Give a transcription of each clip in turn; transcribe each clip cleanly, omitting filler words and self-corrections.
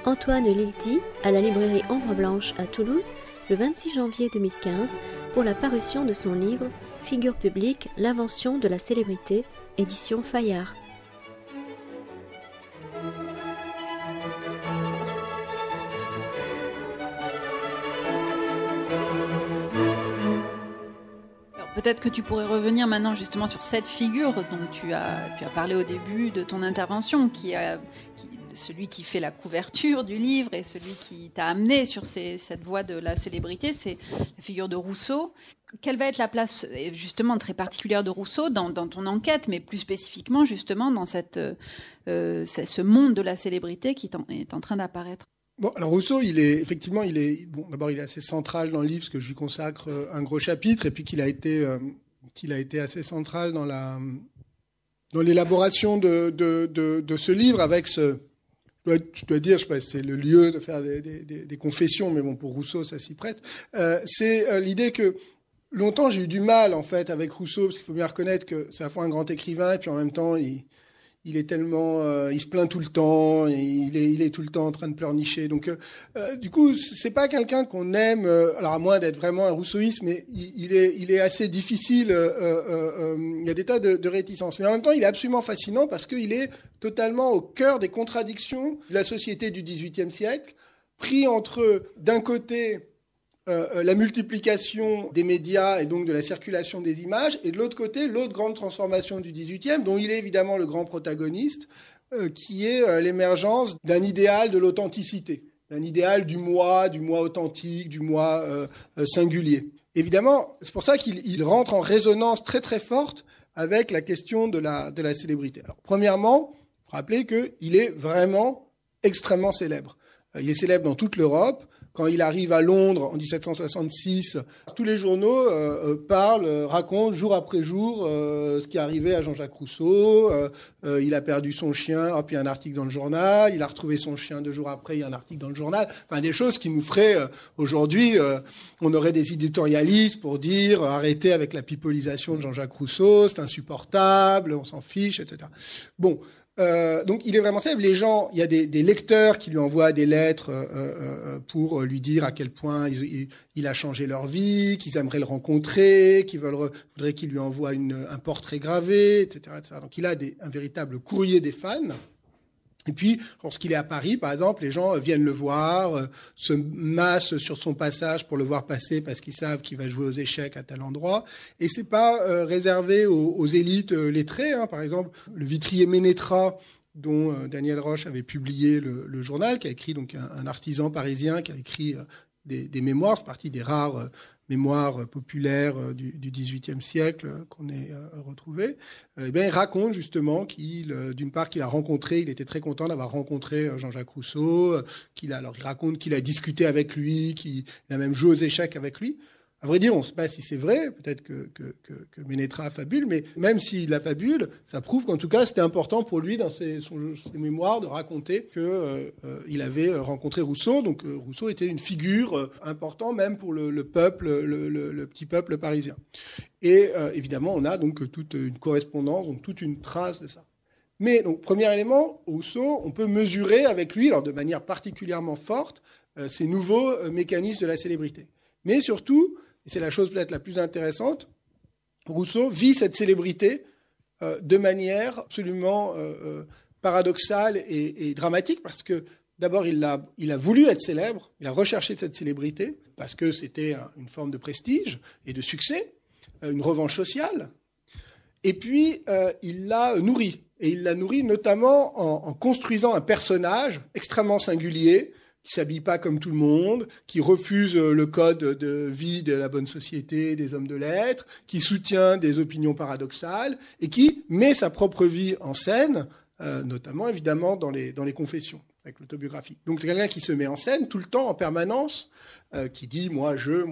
Antoine Lilti à la librairie Ombre Blanche à Toulouse le 26 janvier 2015 pour la parution de son livre Figure publique, l'invention de la célébrité, édition Fayard. Peut-être que tu pourrais revenir maintenant justement sur cette figure dont tu as parlé au début de ton intervention, celui qui fait la couverture du livre et celui qui t'a amené sur cette voie de la célébrité, c'est la figure de Rousseau. Quelle va être la place justement très particulière de Rousseau dans ton enquête, mais plus spécifiquement justement dans ce monde de la célébrité qui est en train d'apparaître? Bon, alors Rousseau, d'abord il est assez central dans le livre parce que je lui consacre un gros chapitre, et puis qu'il a été assez central dans l'élaboration de ce livre avec je dois dire, je sais pas, c'est le lieu de faire des confessions, mais bon, pour Rousseau, ça s'y prête. C'est l'idée que longtemps j'ai eu du mal en fait avec Rousseau, parce qu'il faut bien reconnaître que c'est à la fois un grand écrivain et puis en même temps il est tellement, il se plaint tout le temps, et il est tout le temps en train de pleurnicher. Donc, du coup, c'est pas quelqu'un qu'on aime. Alors à moins d'être vraiment un rousseauiste, mais il est assez difficile. Il y a des tas de réticences. Mais en même temps, il est absolument fascinant parce qu'il est totalement au cœur des contradictions de la société du XVIIIe siècle, pris entre d'un côté la multiplication des médias et donc de la circulation des images, et de l'autre côté, l'autre grande transformation du XVIIIe, dont il est évidemment le grand protagoniste, qui est l'émergence d'un idéal de l'authenticité, d'un idéal du moi authentique, du moi singulier. Évidemment, c'est pour ça qu'il rentre en résonance très très forte avec la question de la célébrité. Alors, premièrement, rappelez qu'il est vraiment extrêmement célèbre. Il est célèbre dans toute l'Europe. Quand il arrive à Londres en 1766, tous les journaux racontent jour après jour ce qui est arrivé à Jean-Jacques Rousseau. Il a perdu son chien, hop, il y a un article dans le journal. Il a retrouvé son chien 2 jours après, il y a un article dans le journal. Enfin, des choses qui nous feraient aujourd'hui, on aurait des éditorialistes pour dire arrêtez avec la pipolisation de Jean-Jacques Rousseau, c'est insupportable, on s'en fiche, etc. Bon. Donc il est vraiment célèbre. Les gens, il y a des lecteurs qui lui envoient des lettres pour lui dire à quel point il a changé leur vie, qu'ils aimeraient le rencontrer, qu'ils voudraient qu'il lui envoie un portrait gravé, etc., etc. Donc il a un véritable courrier des fans. Et puis, lorsqu'il est à Paris, par exemple, les gens viennent le voir, se massent sur son passage pour le voir passer parce qu'ils savent qu'il va jouer aux échecs à tel endroit. Et c'est pas réservé aux élites lettrées. Hein. Par exemple, le vitrier Ménétra, dont Daniel Roche avait publié le journal, qui a écrit donc un artisan parisien qui a écrit des mémoires, c'est partie des rares mémoires populaires du XVIIIe siècle qu'on ait retrouvé. Il raconte justement d'une part qu'il a rencontré, il était très content d'avoir rencontré Jean-Jacques Rousseau, il raconte qu'il a discuté avec lui, qu'il a même joué aux échecs avec lui. À vrai dire, on ne sait pas si c'est vrai, peut-être que Ménétra fabule, mais même s'il la fabule, ça prouve qu'en tout cas, c'était important pour lui, dans ses mémoires, de raconter qu'il avait rencontré Rousseau. Donc Rousseau était une figure importante, même pour le peuple, le petit peuple parisien. Et évidemment, on a donc toute une correspondance, donc toute une trace de ça. Mais donc, premier élément, Rousseau, on peut mesurer avec lui, alors de manière particulièrement forte, ces nouveaux mécanismes de la célébrité. Mais surtout, et c'est la chose peut-être la plus intéressante, Rousseau vit cette célébrité de manière absolument paradoxale et dramatique, parce que d'abord il a voulu être célèbre, il a recherché cette célébrité, parce que c'était une forme de prestige et de succès, une revanche sociale, et puis il l'a nourri. Et il l'a nourri notamment en construisant un personnage extrêmement singulier, qui s'habille pas comme tout le monde, qui refuse le code de vie de la bonne société, des hommes de lettres, qui soutient des opinions paradoxales et qui met sa propre vie en scène, notamment évidemment dans les confessions, avec l'autobiographie. Donc c'est quelqu'un qui se met en scène tout le temps, en permanence, qui dit moi je,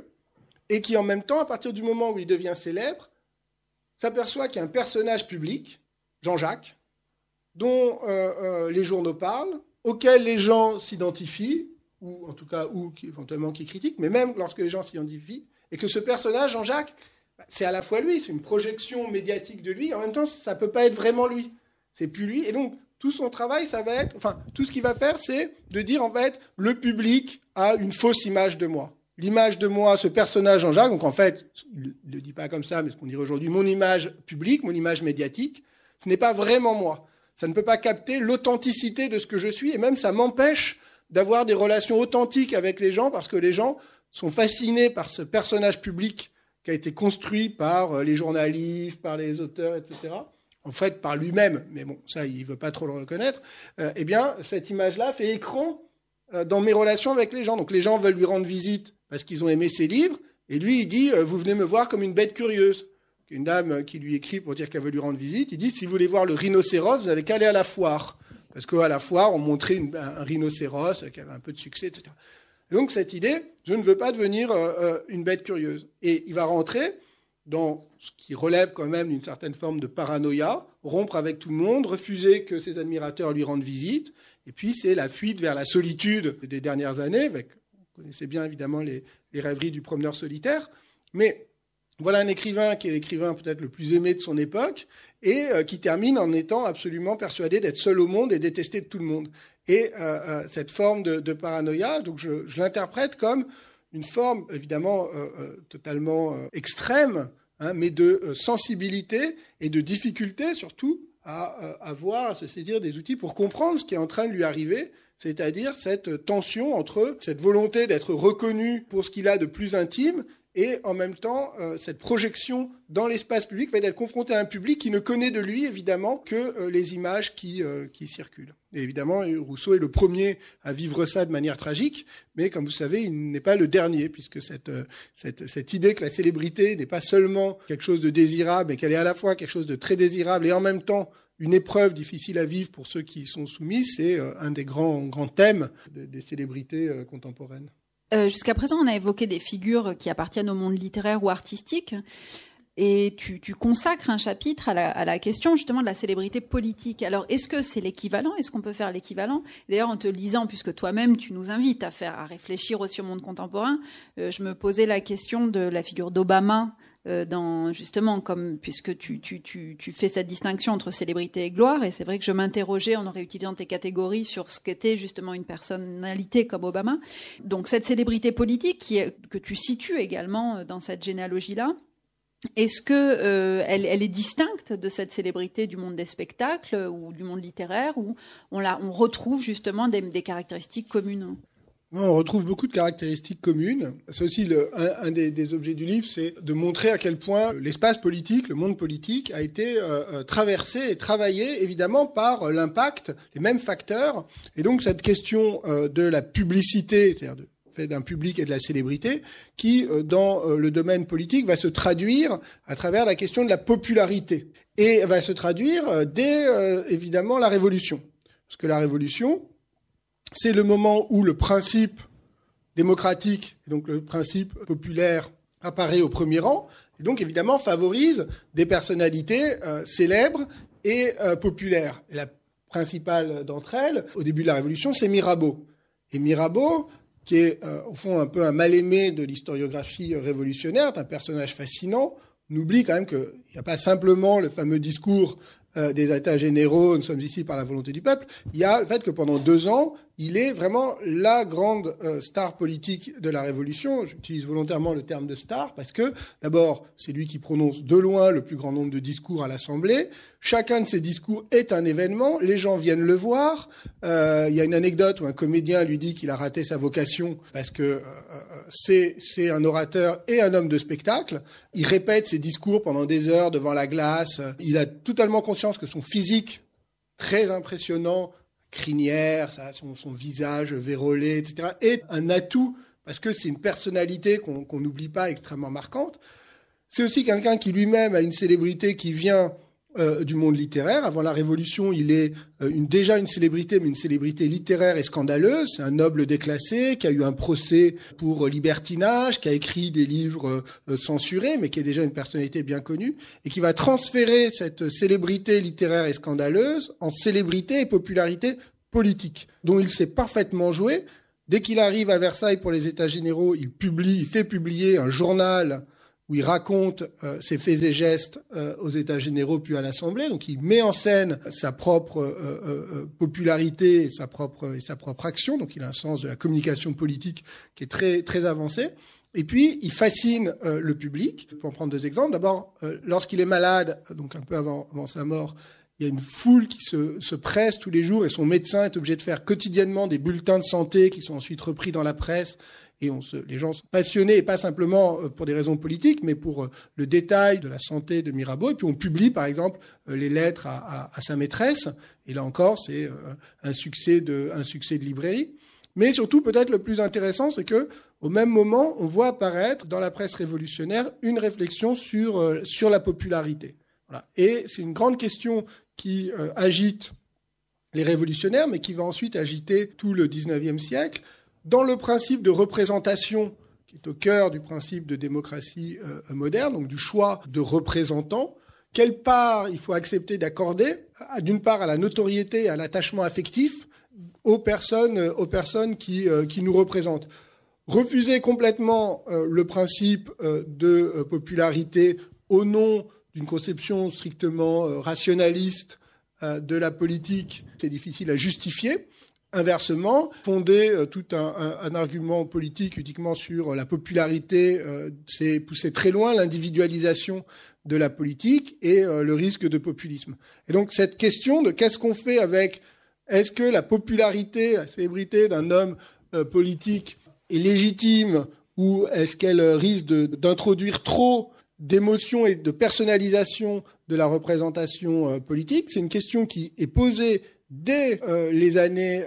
et qui en même temps, à partir du moment où il devient célèbre, s'aperçoit qu'il y a un personnage public, Jean-Jacques, dont les journaux parlent, auquel les gens s'identifient, ou en tout cas, éventuellement qui critiquent, mais même lorsque les gens s'identifient, et que ce personnage, Jean-Jacques, c'est à la fois lui, c'est une projection médiatique de lui, en même temps, ça ne peut pas être vraiment lui. C'est plus lui. Et donc, tout son travail, ça va être, tout ce qu'il va faire, c'est de dire, en fait, le public a une fausse image de moi. L'image de moi, ce personnage Jean-Jacques, donc en fait, il ne le dit pas comme ça, mais ce qu'on dirait aujourd'hui, mon image publique, mon image médiatique, ce n'est pas vraiment moi. Ça ne peut pas capter l'authenticité de ce que je suis, et même ça m'empêche d'avoir des relations authentiques avec les gens, parce que les gens sont fascinés par ce personnage public qui a été construit par les journalistes, par les auteurs, etc., en fait par lui-même, mais bon, ça, il ne veut pas trop le reconnaître, eh bien, cette image-là fait écran dans mes relations avec les gens. Donc les gens veulent lui rendre visite parce qu'ils ont aimé ses livres, et lui, il dit « Vous venez me voir comme une bête curieuse ». Une dame qui lui écrit pour dire qu'elle veut lui rendre visite, il dit « Si vous voulez voir le rhinocéros, vous n'avez qu'à aller à la foire ». Parce qu'à la foire, on montrait un rhinocéros qui avait un peu de succès, etc. Et donc cette idée, je ne veux pas devenir une bête curieuse. Et il va rentrer dans ce qui relève quand même d'une certaine forme de paranoïa, rompre avec tout le monde, refuser que ses admirateurs lui rendent visite. Et puis c'est la fuite vers la solitude des dernières années, avec, vous connaissez bien évidemment les rêveries du promeneur solitaire. Mais voilà un écrivain qui est l'écrivain peut-être le plus aimé de son époque et qui termine en étant absolument persuadé d'être seul au monde et détesté de tout le monde. Et cette forme de paranoïa, donc je l'interprète comme une forme évidemment totalement extrême, mais de sensibilité et de difficulté surtout à voir, à se saisir des outils pour comprendre ce qui est en train de lui arriver, c'est-à-dire cette tension entre cette volonté d'être reconnu pour ce qu'il a de plus intime et en même temps, cette projection dans l'espace public va être confronté à un public qui ne connaît de lui, évidemment, que les images qui circulent. Et évidemment, Rousseau est le premier à vivre ça de manière tragique, mais comme vous savez, il n'est pas le dernier, puisque cette idée que la célébrité n'est pas seulement quelque chose de désirable, mais qu'elle est à la fois quelque chose de très désirable et en même temps une épreuve difficile à vivre pour ceux qui y sont soumis, c'est un des grands thèmes des célébrités contemporaines. Jusqu'à présent, on a évoqué des figures qui appartiennent au monde littéraire ou artistique. Et tu consacres un chapitre à la question justement de la célébrité politique. Alors, est-ce que c'est l'équivalent ? Est-ce qu'on peut faire l'équivalent ? D'ailleurs, en te lisant, puisque toi-même tu nous invites à réfléchir aussi au monde contemporain, je me posais la question de la figure d'Obama, justement, puisque tu fais cette distinction entre célébrité et gloire, et c'est vrai que je m'interrogeais en réutilisant tes catégories sur ce qu'était justement une personnalité comme Obama. Donc cette célébrité politique que tu situes également dans cette généalogie-là, est-ce que elle est distincte de cette célébrité du monde des spectacles ou du monde littéraire, où on retrouve justement des caractéristiques communes ? On retrouve beaucoup de caractéristiques communes. C'est aussi un des objets du livre, c'est de montrer à quel point l'espace politique, le monde politique, a été traversé et travaillé évidemment par l'impact, les mêmes facteurs. Et donc cette question de la publicité, c'est-à-dire de fait d'un public et de la célébrité, qui dans le domaine politique va se traduire à travers la question de la popularité et va se traduire dès évidemment la Révolution, parce que la Révolution, c'est le moment où le principe démocratique, et donc le principe populaire, apparaît au premier rang, et donc évidemment favorise des personnalités célèbres et populaires. Et la principale d'entre elles, au début de la Révolution, c'est Mirabeau. Et Mirabeau, qui est au fond un peu un mal-aimé de l'historiographie révolutionnaire, un personnage fascinant, on oublie quand même qu'il n'y a pas simplement le fameux discours des États généraux, nous sommes ici par la volonté du peuple, il y a le fait que pendant 2 ans, il est vraiment la grande star politique de la Révolution. J'utilise volontairement le terme de star parce que, d'abord, c'est lui qui prononce de loin le plus grand nombre de discours à l'Assemblée. Chacun de ces discours est un événement, les gens viennent le voir. Il y a une anecdote où un comédien lui dit qu'il a raté sa vocation parce que c'est un orateur et un homme de spectacle. Il répète ses discours pendant des heures devant la glace. Il a totalement conscience que son physique, très impressionnant, crinière, son visage vérolé, etc., est un atout parce que c'est une personnalité qu'on n'oublie pas, extrêmement marquante. C'est aussi quelqu'un qui lui-même a une célébrité qui vient du monde littéraire. Avant la Révolution, il est déjà une célébrité, mais une célébrité littéraire et scandaleuse. C'est un noble déclassé qui a eu un procès pour libertinage, qui a écrit des livres censurés, mais qui est déjà une personnalité bien connue, et qui va transférer cette célébrité littéraire et scandaleuse en célébrité et popularité politique, dont il sait parfaitement jouer. Dès qu'il arrive à Versailles pour les États généraux, il fait publier un journal où il raconte ses faits et gestes aux États généraux puis à l'Assemblée. Donc il met en scène sa propre popularité et sa propre action. Donc il a un sens de la communication politique qui est très très avancé. Et puis il fascine le public. Je peux en prendre 2 exemples. D'abord, lorsqu'il est malade, donc un peu avant sa mort, il y a une foule qui se presse tous les jours et son médecin est obligé de faire quotidiennement des bulletins de santé qui sont ensuite repris dans la presse. Et les gens sont passionnés, et pas simplement pour des raisons politiques, mais pour le détail de la santé de Mirabeau. Et puis on publie, par exemple, les lettres à sa maîtresse. Et là encore, c'est un succès de librairie. Mais surtout, peut-être le plus intéressant, c'est que au même moment, on voit apparaître dans la presse révolutionnaire une réflexion sur la popularité. Voilà. Et c'est une grande question qui agite les révolutionnaires, mais qui va ensuite agiter tout le XIXe siècle. Dans le principe de représentation, qui est au cœur du principe de démocratie moderne, donc du choix de représentants, quelle part il faut accepter d'accorder, d'une part à la notoriété et à l'attachement affectif aux personnes qui nous représentent. Refuser complètement le principe de popularité au nom d'une conception strictement rationaliste de la politique, c'est difficile à justifier. Inversement, fonder tout un argument politique uniquement sur la popularité, c'est pousser très loin l'individualisation de la politique et le risque de populisme. Et donc cette question de qu'est-ce qu'on fait avec, est-ce que la popularité, la célébrité d'un homme politique est légitime ou est-ce qu'elle risque d'introduire trop d'émotion et de personnalisation de la représentation politique? C'est une question qui est posée dès les années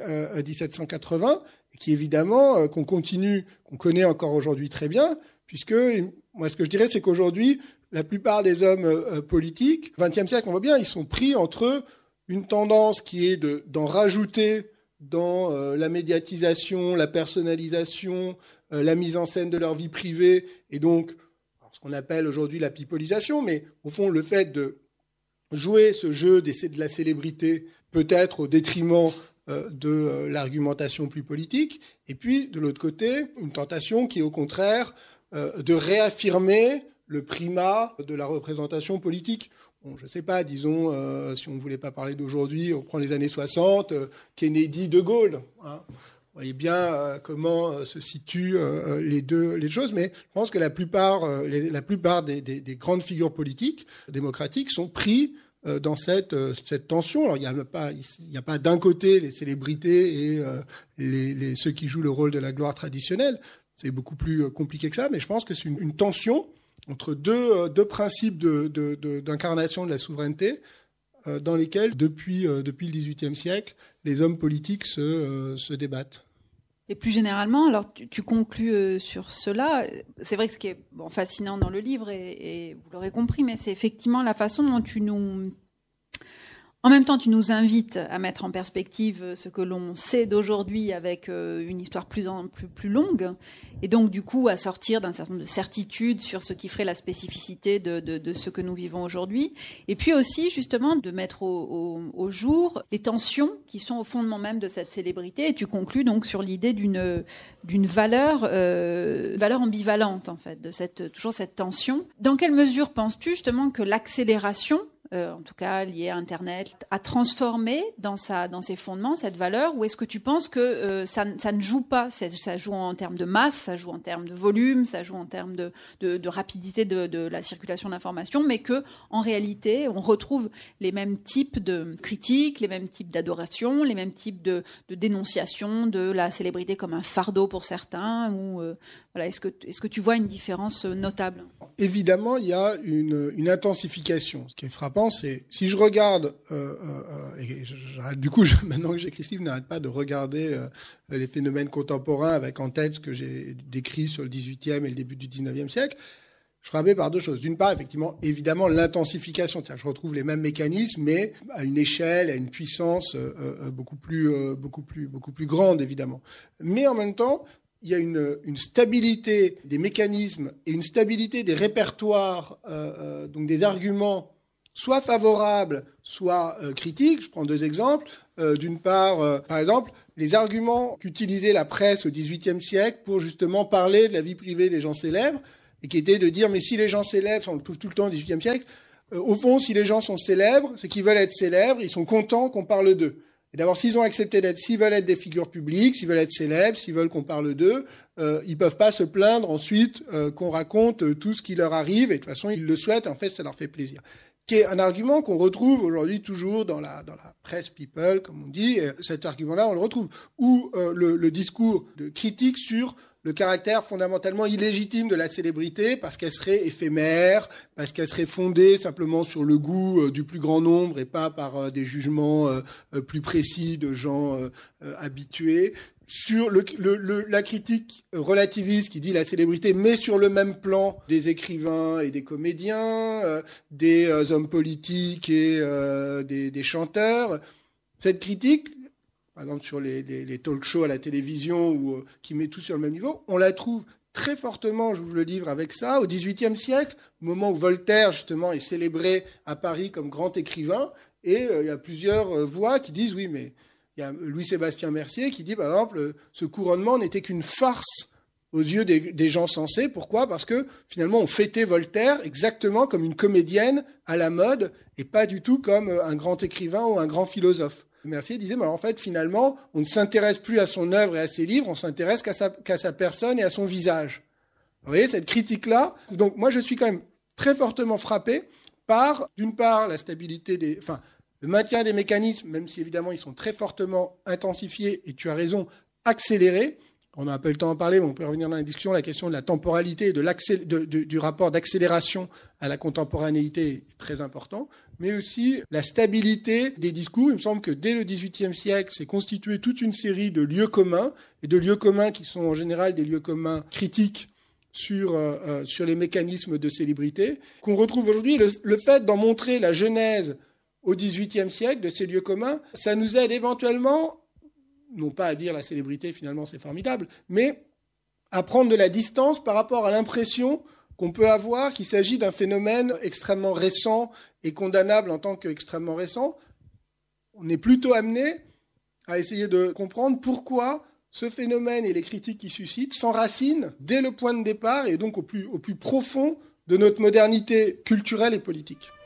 1780, et qui évidemment qu'on connaît encore aujourd'hui très bien, puisque moi ce que je dirais c'est qu'aujourd'hui la plupart des hommes politiques, au XXe siècle on voit bien, ils sont pris entre une tendance qui est d'en rajouter dans la médiatisation, la personnalisation, la mise en scène de leur vie privée, et donc ce qu'on appelle aujourd'hui la pipolisation, mais au fond le fait de jouer ce jeu de la célébrité peut-être au détriment de l'argumentation plus politique, et puis de l'autre côté, une tentation qui est au contraire de réaffirmer le primat de la représentation politique. Bon, je ne sais pas, disons, si on ne voulait pas parler d'aujourd'hui, on prend les années 60, Kennedy, De Gaulle. Hein. Vous voyez bien comment se situent les choses, mais je pense que la plupart des grandes figures politiques démocratiques sont pris dans cette tension. Alors il n'y a pas d'un côté les célébrités et ceux qui jouent le rôle de la gloire traditionnelle. C'est beaucoup plus compliqué que ça, mais je pense que c'est une tension entre deux principes d'incarnation de la souveraineté dans lesquels depuis le XVIIIe siècle les hommes politiques se débattent. Et plus généralement, alors tu conclus sur cela. C'est vrai que ce qui est fascinant dans le livre, et vous l'aurez compris, mais c'est effectivement la façon dont en même temps, tu nous invites à mettre en perspective ce que l'on sait d'aujourd'hui avec une histoire plus longue, et donc du coup à sortir d'un certain nombre de certitudes sur ce qui ferait la spécificité de ce que nous vivons aujourd'hui, et puis aussi justement de mettre au jour les tensions qui sont au fondement même de cette célébrité. Et tu conclus donc sur l'idée d'une valeur ambivalente en fait, toujours cette tension. Dans quelle mesure penses-tu justement que l'accélération, en tout cas lié à Internet, a transformé dans ses fondements cette valeur, ou est-ce que tu penses que ça ne joue pas, ça joue en termes de masse, ça joue en termes de volume, ça joue en termes de rapidité de la circulation d'informations, mais que en réalité on retrouve les mêmes types de critiques, les mêmes types d'adoration, les mêmes types de dénonciation de la célébrité comme un fardeau pour certains, ou voilà, est-ce que tu vois une différence notable? Évidemment, il y a une intensification. Ce qui est frappant, c'est si je regarde, maintenant que j'écris ce livre, je n'arrête pas de regarder les phénomènes contemporains avec en tête ce que j'ai décrit sur le XVIIIe et le début du XIXe siècle. Je suis frappé par deux choses. D'une part, évidemment, l'intensification. C'est-à-dire, je retrouve les mêmes mécanismes, mais à une échelle, à une puissance beaucoup plus grande, évidemment. Mais en même temps, il y a une stabilité des mécanismes et une stabilité des répertoires, donc des arguments, soit favorables, soit critiques. Je prends 2 exemples. D'une part, par exemple, les arguments qu'utilisait la presse au XVIIIe siècle pour justement parler de la vie privée des gens célèbres, et qui était de dire mais si les gens célèbres, on le trouve tout le temps au XVIIIe siècle, au fond, si les gens sont célèbres, c'est qu'ils veulent être célèbres, ils sont contents qu'on parle d'eux. Et d'abord, s'ils veulent être des figures publiques, s'ils veulent être célèbres, s'ils veulent qu'on parle d'eux, ils peuvent pas se plaindre ensuite qu'on raconte tout ce qui leur arrive. Et de toute façon, ils le souhaitent. En fait, ça leur fait plaisir. Qui est un argument qu'on retrouve aujourd'hui toujours dans la presse people, comme on dit. Et cet argument-là, on le retrouve. Ou le discours de critique sur le caractère fondamentalement illégitime de la célébrité parce qu'elle serait éphémère, parce qu'elle serait fondée simplement sur le goût du plus grand nombre et pas par des jugements plus précis de gens habitués. Sur la critique relativiste qui dit la célébrité met sur le même plan des écrivains et des comédiens, des hommes politiques et des chanteurs. Cette critique, par exemple sur les talk shows à la télévision ou qui met tout sur le même niveau, on la trouve très fortement, je vous le livre avec ça, au XVIIIe siècle, au moment où Voltaire justement est célébré à Paris comme grand écrivain, et il y a plusieurs voix qui disent oui, mais il y a Louis-Sébastien Mercier qui dit par exemple ce couronnement n'était qu'une farce aux yeux des gens sensés. Pourquoi ? Parce que finalement on fêtait Voltaire exactement comme une comédienne à la mode et pas du tout comme un grand écrivain ou un grand philosophe. Mercier disait, mais en fait, finalement, on ne s'intéresse plus à son œuvre et à ses livres, on s'intéresse qu'à sa personne et à son visage. Vous voyez, cette critique-là. Donc, moi, je suis quand même très fortement frappé par, d'une part, la stabilité le maintien des mécanismes, même si évidemment, ils sont très fortement intensifiés, et tu as raison, accélérés. On n'a pas eu le temps d'en parler, mais on peut revenir dans la discussion. La question de la temporalité, du rapport d'accélération à la contemporanéité est très important, mais aussi la stabilité des discours. Il me semble que dès le XVIIIe siècle, s'est constituée toute une série de lieux communs, et de lieux communs qui sont en général des lieux communs critiques sur les mécanismes de célébrité, qu'on retrouve aujourd'hui. Le fait d'en montrer la genèse au XVIIIe siècle, de ces lieux communs, ça nous aide éventuellement, non pas à dire la célébrité, finalement, c'est formidable, mais à prendre de la distance par rapport à l'impression qu'on peut avoir qu'il s'agit d'un phénomène extrêmement récent et condamnable en tant qu'extrêmement récent. On est plutôt amené à essayer de comprendre pourquoi ce phénomène et les critiques qu'il suscite s'enracinent dès le point de départ et donc au plus profond de notre modernité culturelle et politique.